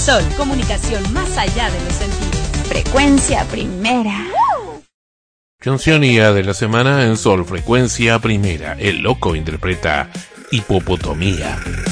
Sol, comunicación más allá de los sentidos. Frecuencia primera. Canción IA de la semana en Sol, Frecuencia Primera. El Loco interpreta Hipopotomía.